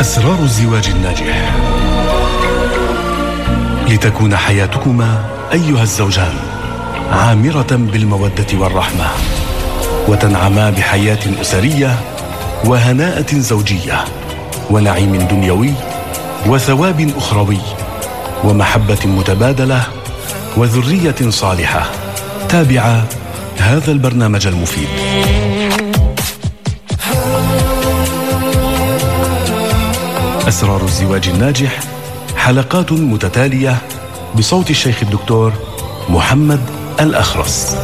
أسرار الزواج الناجح. لتكون حياتكما أيها الزوجان عامرة بالمودة والرحمة، وتنعما بحياة أسرية وهناءة زوجية ونعيم دنيوي وثواب أخروي ومحبة متبادلة وذرية صالحة. تابع هذا البرنامج المفيد. أسرار الزواج الناجح، حلقات متتالية بصوت الشيخ الدكتور محمد الأخرس.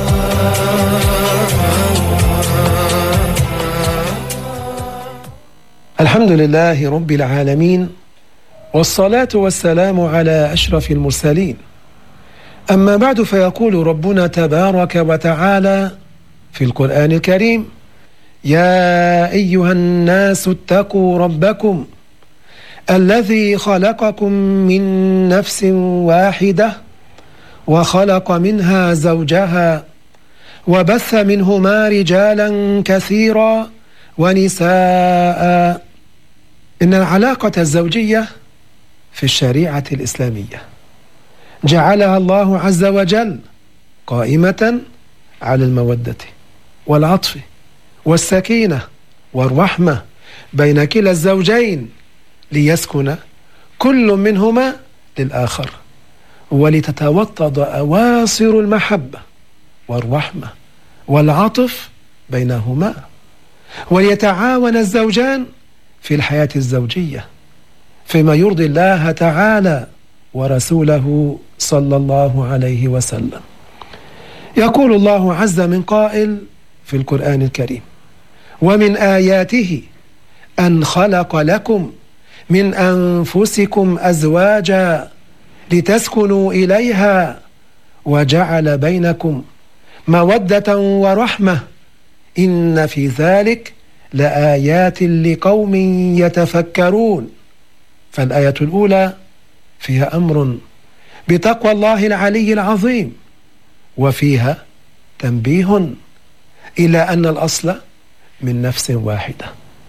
الحمد لله رب العالمين، والصلاة والسلام على أشرف المرسلين. أما بعد، فيقول ربنا تبارك وتعالى في القرآن الكريم: يا أيها الناس اتقوا ربكم الذي خلقكم من نفس واحدة وخلق منها زوجها وبث منهما رجالا كثيرا ونساء. إن العلاقة الزوجية في الشريعة الإسلامية جعلها الله عز وجل قائمة على المودة والعطف والسكينة والرحمة بين كلا الزوجين، ليسكن كل منهما للآخر، ولتتوطد أواصر المحبة والرحمة والعطف بينهما، وليتعاون الزوجان في الحياة الزوجية فيما يرضي الله تعالى ورسوله صلى الله عليه وسلم. يقول الله عز من قائل في القرآن الكريم: ومن آياته أن خلق لكم من أنفسكم أزواجا لتسكنوا إليها وجعل بينكم مودة ورحمة إن في ذلك لآيات لقوم يتفكرون. فالآية الأولى فيها أمر بتقوى الله العلي العظيم، وفيها تنبيه إلى أن الأصل من نفس واحدة،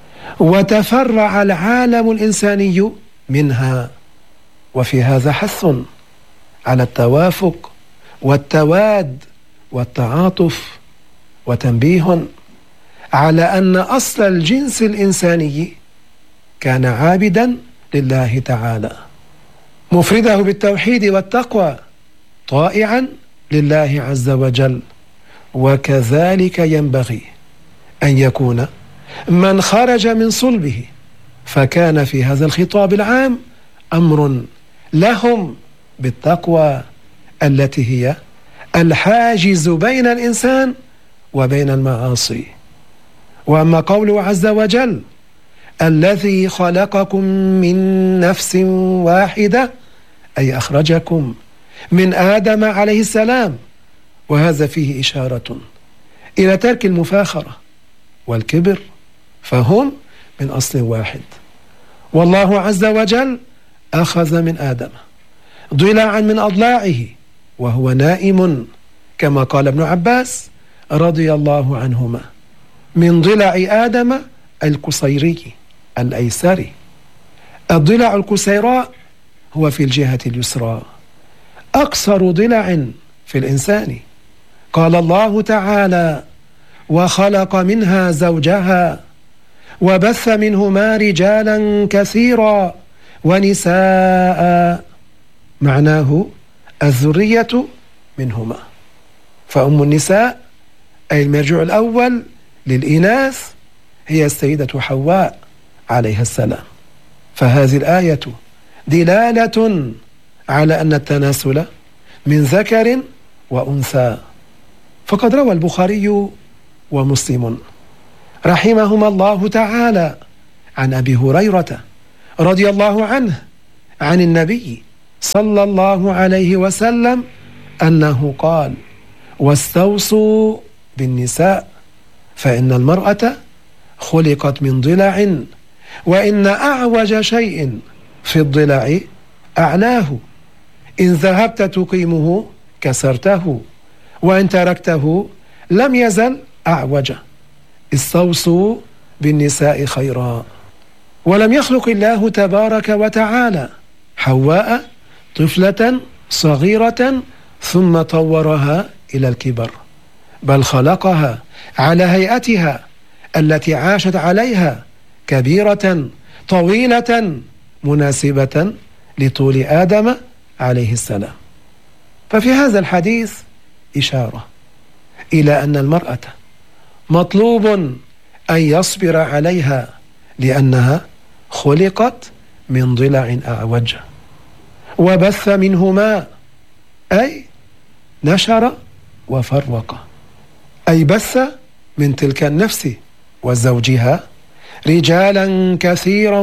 وتفرع العالم الإنساني منها، وفي هذا حث على التوافق والتواد والتعاطف، وتنبيه على أن أصل الجنس الإنساني كان عابدا لله تعالى، مفرده بالتوحيد والتقوى، طائعا لله عز وجل. وكذلك ينبغي أن يكون من خرج من صلبه، فكان في هذا الخطاب العام أمر لهم بالتقوى التي هي الحاجز بين الإنسان وبين المعاصي. وأما قوله عز وجل: الذي خلقكم من نفس واحدة، أي أخرجكم من آدم عليه السلام، وهذا فيه إشارة إلى ترك المفاخرة والكبر، فهم من أصل واحد. والله عز وجل أخذ من آدم ضلعا من أضلاعه وهو نائم، كما قال ابن عباس رضي الله عنهما: من ضلع آدم القصيري الأيسري. الضلع القصيراء هو في الجهة اليسرى، أقصر ضلع في الإنسان. قال الله تعالى: وخلق منها زوجها وبث منهما رجالا كثيرا ونساء. معناه الذرية منهما، فأم النساء أي المرجع الأول للإناث هي السيدة حواء عليها السلام. فهذه الآية دلالة على أن التناسل من ذكر وأنثى. فقد روى البخاري ومسلم رحمهما الله تعالى عن أبي هريرة رضي الله عنه عن النبي صلى الله عليه وسلم أنه قال: واستوصوا بالنساء فإن المرأة خلقت من ضلع، وإن أعوج شيء في الضلع أعلاه، إن ذهبت تقيمه كسرته، وإن تركته لم يزل أعوج. استوصوا بالنساء خيرا. ولم يخلق الله تبارك وتعالى حواء طفلة صغيرة ثم طورها إلى الكبر، بل خلقها على هيئتها التي عاشت عليها كبيرة طويلة مناسبة لطول آدم عليه السلام. ففي هذا الحديث إشارة إلى أن المرأة مطلوب أن يصبر عليها لأنها خلقت من ضلع أعوج، وبث منهما أي نشر وفرق، أي بث من تلك النفس وزوجها رجالا كثيرا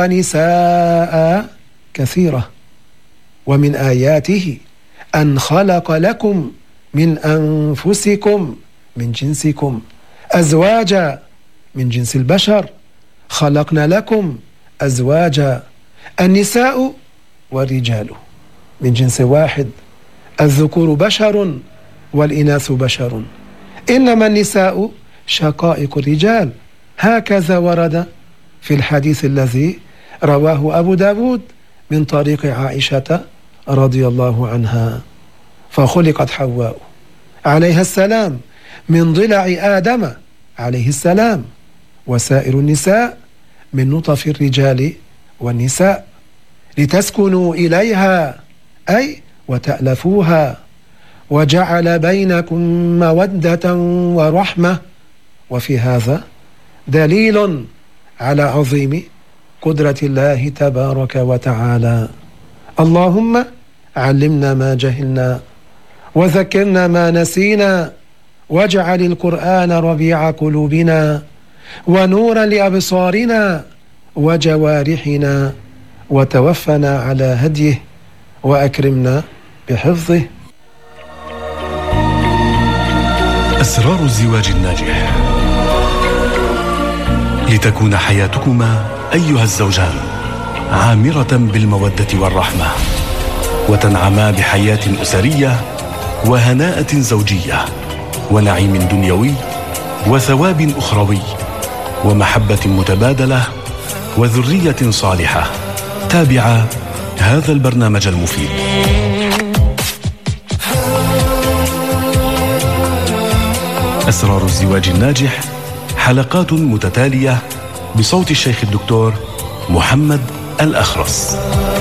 ونساء كثيرة. ومن آياته أن خلق لكم من أنفسكم من جنسكم أزواجا من جنس البشر، خلقنا لكم أزواجا، النساء والرجال من جنس واحد، الذكور بشر والإناث بشر، إنما النساء شقائق الرجال، هكذا ورد في الحديث الذي رواه أبو داود من طريق عائشة رضي الله عنها. فخلقت حواء عليها السلام من ضلع آدم عليه السلام، وسائر النساء من نطف الرجال والنساء، لتسكنوا إليها أي وتألفوها، وجعل بينكم مودة ورحمة. وفي هذا دليل على عظيم قدرة الله تبارك وتعالى. اللهم علمنا ما جهلنا وذكرنا ما نسينا، واجعل القرآن ربيع قلوبنا ونورا لأبصارنا وجوارحنا، وتوفنا على هديه وأكرمنا بحفظه. أسرار الزواج الناجح، لتكون حياتكما أيها الزوجان عامرة بالمودة والرحمة، وتنعما بحياة أسرية وهناءة زوجية ونعيم دنيوي وثواب أخروي ومحبة متبادلة وذرية صالحة. تابع هذا البرنامج المفيد. أسرار الزواج الناجح، حلقات متتالية بصوت الشيخ الدكتور محمد الأخرس.